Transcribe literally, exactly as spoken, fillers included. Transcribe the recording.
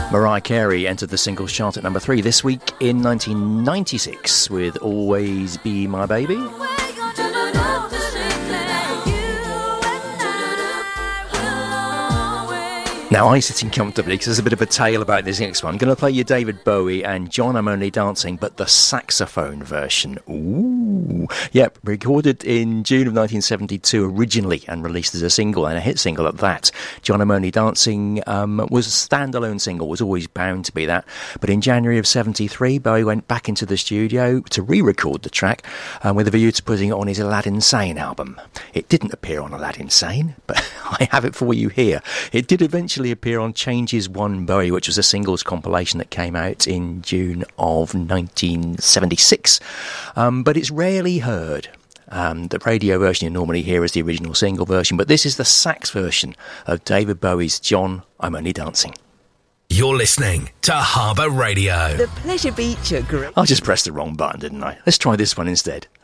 Mariah Carey entered the singles chart at number three this week in nineteen ninety-six with Always Be My Baby. Now, I'm sitting comfortably because there's a bit of a tale about this next one. I'm going to play you David Bowie and John, I'm Only Dancing, but the saxophone version. Ooh. Yep, recorded in June of nineteen seventy-two originally and released as a single, and a hit single at that. John, I'm Only Dancing um, was a standalone single, was always bound to be that. But in January of seventy-three, Bowie went back into the studio to re-record the track um, with a view to putting it on his Aladdin Sane album. It didn't appear on Aladdin Sane, but I have it for you here. It did eventually appear on Changes One Bowie, which was a singles compilation that came out in June of nineteen seventy-six. Um, but it's rarely heard. Um, the radio version you normally hear is the original single version, but this is the sax version of David Bowie's John, I'm Only Dancing. You're listening to Harbour Radio. The Pleasure Beach at Great. I just pressed the wrong button, didn't I? Let's try this one instead.